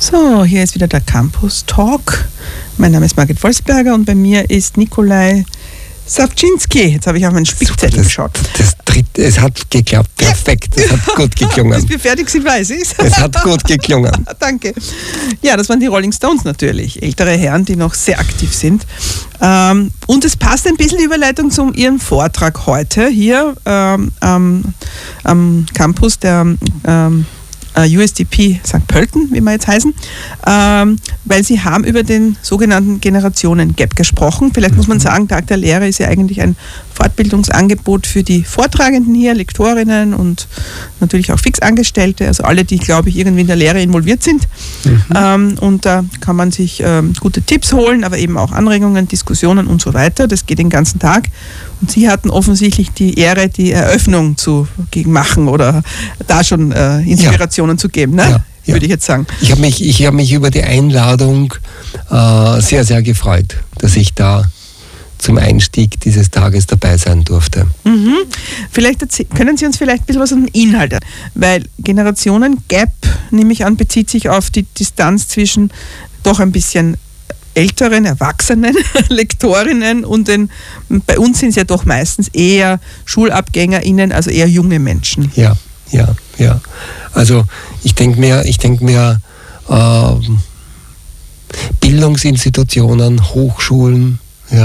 So, hier ist wieder der Campus Talk. Mein Name ist Margit Wolfsberger und bei mir ist Nikolai Savczynski. Jetzt habe ich auf meinen Spickzettel geschaut. Das dritte, es hat geklappt, perfekt, es hat gut geklungen. Bis wir fertig sind, weiß ich es. Hat gut geklungen. Danke. Ja, das waren die Rolling Stones natürlich, ältere Herren, die noch sehr aktiv sind. Und es passt ein bisschen die Überleitung zu Ihrem Vortrag heute hier am Campus der USDP St. Pölten, wie wir jetzt heißen, weil Sie haben über den sogenannten Generationen-Gap gesprochen. Vielleicht muss man sagen, Tag der Lehre ist ja eigentlich ein Fortbildungsangebot für die Vortragenden hier, Lektorinnen und natürlich auch Fixangestellte, also alle, die, glaube ich, irgendwie in der Lehre involviert sind. Und da kann man sich gute Tipps holen, aber eben auch Anregungen, Diskussionen und so weiter. Das geht den ganzen Tag. Und Sie hatten offensichtlich die Ehre, die Eröffnung zu machen oder da schon Inspirationen zu geben, ne? Ja. Würde ich jetzt sagen. Ich habe mich über die Einladung sehr, sehr gefreut, dass ich da zum Einstieg dieses Tages dabei sein durfte. Vielleicht können Sie uns vielleicht ein bisschen was an den Inhalt erzählen, weil Generationen-Gap, nehme ich an, bezieht sich auf die Distanz zwischen doch ein bisschen älteren, erwachsenen Lektorinnen und bei uns sind es ja doch meistens eher SchulabgängerInnen, also eher junge Menschen. Ja. Also ich denke mir, Bildungsinstitutionen, Hochschulen,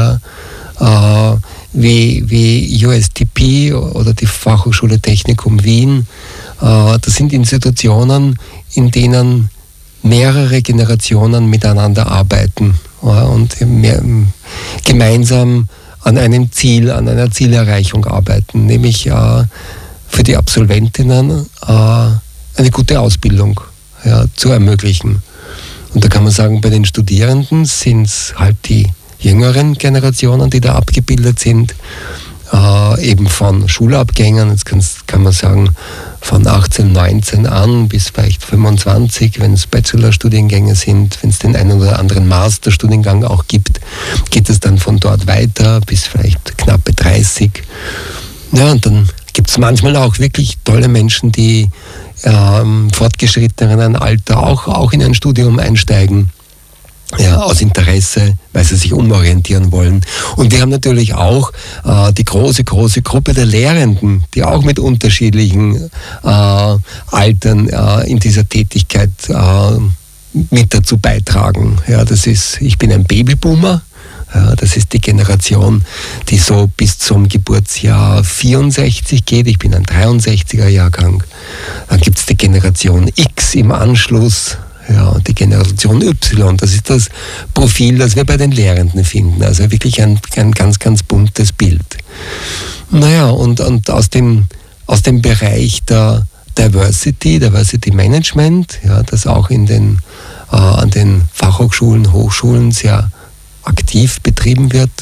wie USDP oder die Fachhochschule Technikum Wien, das sind Institutionen, in denen mehrere Generationen miteinander arbeiten und gemeinsam an einem Ziel, an einer Zielerreichung arbeiten, nämlich für die Absolventinnen eine gute Ausbildung zu ermöglichen. Und da kann man sagen, bei den Studierenden sind es halt die jüngeren Generationen, die da abgebildet sind, eben von Schulabgängern, jetzt kann man sagen, von 18, 19 an bis vielleicht 25, wenn es Bachelorstudiengänge sind, wenn es den einen oder anderen Masterstudiengang auch gibt, geht es dann von dort weiter bis vielleicht knappe 30. Ja, und dann gibt es manchmal auch wirklich tolle Menschen, die im fortgeschrittenen Alter auch in ein Studium einsteigen. Ja, aus Interesse, weil sie sich umorientieren wollen. Und wir haben natürlich auch die große Gruppe der Lehrenden, die auch mit unterschiedlichen Altern in dieser Tätigkeit mit dazu beitragen. Ja, ich bin ein Babyboomer. Ja, das ist die Generation, die so bis zum Geburtsjahr 64 geht. Ich bin ein 63er Jahrgang. Dann gibt es die Generation X im Anschluss. Ja, die Generation Y, das ist das Profil, das wir bei den Lehrenden finden. Also wirklich ein ganz, ganz buntes Bild. Naja, und aus dem Bereich der Diversity Management, ja, das auch an den Fachhochschulen, Hochschulen sehr aktiv betrieben wird,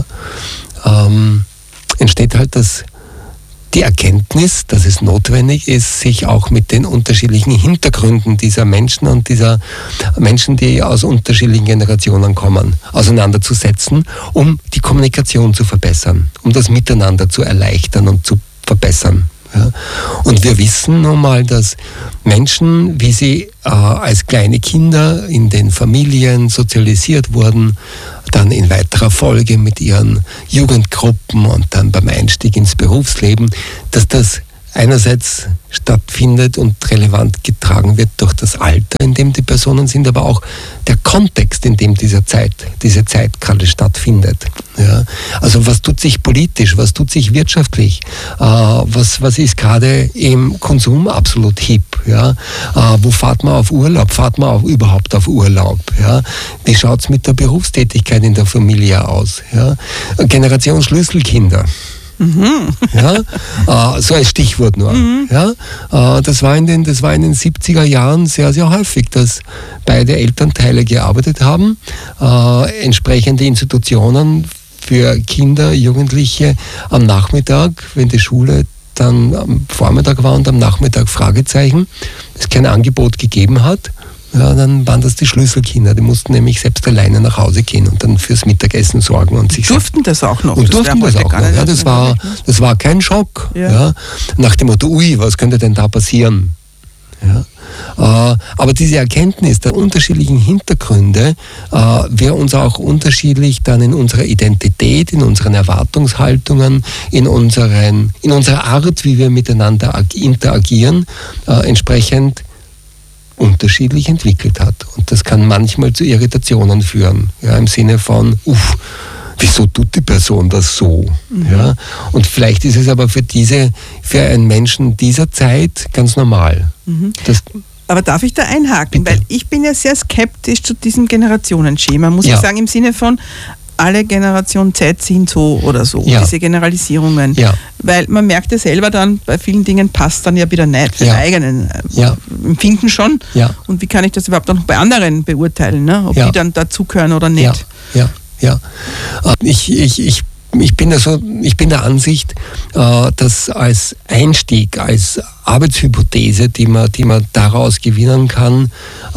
entsteht halt die Erkenntnis, dass es notwendig ist, sich auch mit den unterschiedlichen Hintergründen dieser Menschen und dieser Menschen, die aus unterschiedlichen Generationen kommen, auseinanderzusetzen, um die Kommunikation zu verbessern, um das Miteinander zu erleichtern und zu verbessern. Ja. Und wir wissen nun mal, dass Menschen, wie sie als kleine Kinder in den Familien sozialisiert wurden, dann in weiterer Folge mit ihren Jugendgruppen und dann beim Einstieg ins Berufsleben, dass das einerseits stattfindet und relevant getragen wird durch das Alter, in dem die Personen sind, aber auch der Kontext, in dem diese Zeit gerade stattfindet. Ja. Also was tut sich politisch, was tut sich wirtschaftlich, was ist gerade im Konsum absolut hip, ja. Wo fahrt man auf Urlaub, überhaupt auf Urlaub, ja. Wie schaut es mit der Berufstätigkeit in der Familie aus, ja. Generation Schlüsselkinder. Ja, so als Stichwort nur. Ja, das war in den 70er Jahren sehr, sehr häufig, dass beide Elternteile gearbeitet haben, entsprechende Institutionen für Kinder, Jugendliche am Nachmittag, wenn die Schule dann am Vormittag war und am Nachmittag Fragezeichen, es kein Angebot gegeben hat. Ja, dann waren das die Schlüsselkinder, die mussten nämlich selbst alleine nach Hause gehen und dann fürs Mittagessen sorgen und sich durften das auch noch. Und durften das auch noch. Ja, das war kein Schock. Ja. Ja. Nach dem Motto, ui, was könnte denn da passieren? Ja. Aber diese Erkenntnis der unterschiedlichen Hintergründe, wir uns auch unterschiedlich dann in unserer Identität, in unseren Erwartungshaltungen, in unserer Art, wie wir miteinander interagieren, entsprechend unterschiedlich entwickelt hat. Und das kann manchmal zu Irritationen führen, ja, im Sinne von, wieso tut die Person das so? Ja? Und vielleicht ist es aber für einen Menschen dieser Zeit ganz normal. Aber darf ich da einhaken? Bitte. Weil ich bin ja sehr skeptisch zu diesem Generationenschema, muss ich sagen, im Sinne von, alle Generation Z sind so oder so, diese Generalisierungen. Ja. Weil man merkt ja selber dann, bei vielen Dingen passt dann ja wieder nicht für den eigenen Empfinden schon. Ja. Und wie kann ich das überhaupt auch noch bei anderen beurteilen, ne? Ob die dann dazugehören oder nicht? Ja. Ich bin der Ansicht, dass als Einstieg, als Arbeitshypothese, die man daraus gewinnen kann,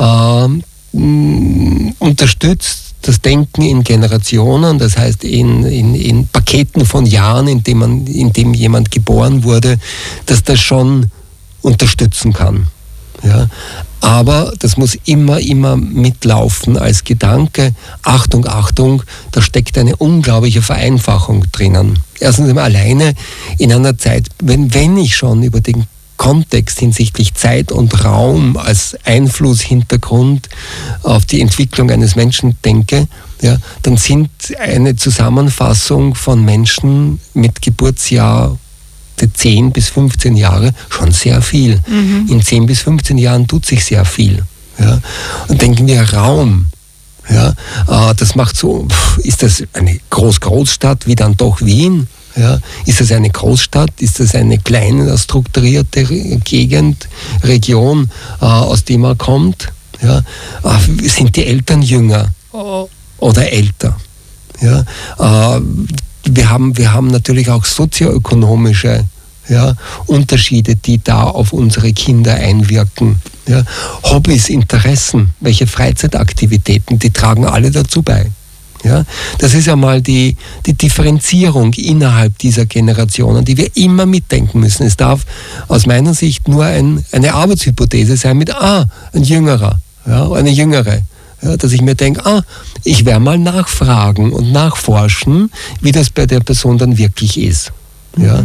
unterstützt das Denken in Generationen, das heißt in Paketen von Jahren, in dem jemand geboren wurde, dass das schon unterstützen kann. Ja? Aber das muss immer mitlaufen als Gedanke. Achtung, da steckt eine unglaubliche Vereinfachung drinnen. Erstens einmal alleine in einer Zeit, wenn ich schon über den Kontext hinsichtlich Zeit und Raum als Einflusshintergrund auf die Entwicklung eines Menschen denke, dann sind eine Zusammenfassung von Menschen mit Geburtsjahr 10 bis 15 Jahre schon sehr viel. In 10 bis 15 Jahren tut sich sehr viel. Ja. Und denken wir Raum. Ja. Das macht so, ist das eine Großstadt wie dann doch Wien? Ja. Ist das eine Großstadt? Ist das eine kleine, strukturierte Gegend, Region, aus der man kommt? Ja. Sind die Eltern jünger oder älter? Ja. Wir haben natürlich auch sozioökonomische Unterschiede, die da auf unsere Kinder einwirken. Ja. Hobbys, Interessen, welche Freizeitaktivitäten, die tragen alle dazu bei. Ja. Das ist einmal die Differenzierung innerhalb dieser Generationen, die wir immer mitdenken müssen. Es darf aus meiner Sicht nur eine Arbeitshypothese sein mit ein Jüngerer, eine Jüngere. Ja, dass ich mir denke, ich werde mal nachfragen und nachforschen, wie das bei der Person dann wirklich ist. Ja,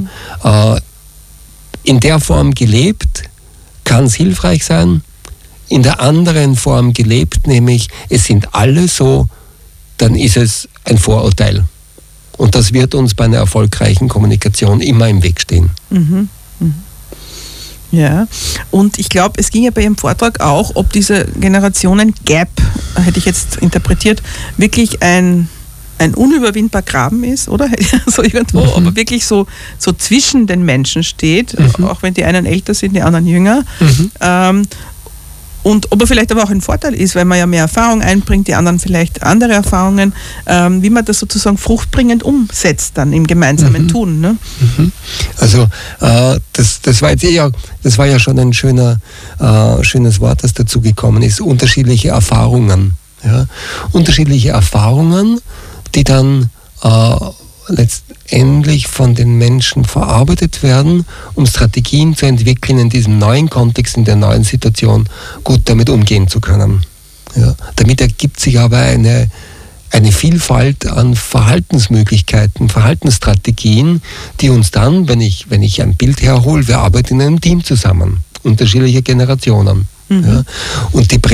in der Form gelebt kann es hilfreich sein, in der anderen Form gelebt, nämlich es sind alle so, dann ist es ein Vorurteil. Und das wird uns bei einer erfolgreichen Kommunikation immer im Weg stehen. Ja, und ich glaube, es ging ja bei Ihrem Vortrag auch, ob diese Generationen-Gap, hätte ich jetzt interpretiert, wirklich ein unüberwindbar Graben ist, oder? So irgendwo, aber wirklich so zwischen den Menschen steht, auch wenn die einen älter sind, die anderen jünger. Und ob er vielleicht aber auch ein Vorteil ist, weil man ja mehr Erfahrung einbringt, die anderen vielleicht andere Erfahrungen, wie man das sozusagen fruchtbringend umsetzt dann im gemeinsamen Tun. Ne? Also das war ja schon ein schönes Wort, das dazu gekommen ist. Unterschiedliche Erfahrungen. Ja? Unterschiedliche Erfahrungen, die dann letztendlich von den Menschen verarbeitet werden, um Strategien zu entwickeln, in diesem neuen Kontext, in der neuen Situation gut damit umgehen zu können. Ja. Damit ergibt sich aber eine Vielfalt an Verhaltensmöglichkeiten, Verhaltensstrategien, die uns dann, wenn ich ein Bild herhole, wir arbeiten in einem Team zusammen, unterschiedliche Generationen. Ja. Und die